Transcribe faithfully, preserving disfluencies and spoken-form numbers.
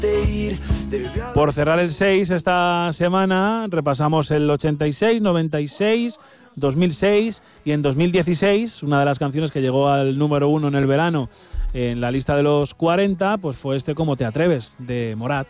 Por cerrar el seis esta semana repasamos el ochenta y seis, noventa y seis, dos mil seis y en dos mil dieciséis una de las canciones que llegó al número uno en el verano en la lista de los cuarenta pues fue este Cómo te atreves de Morat.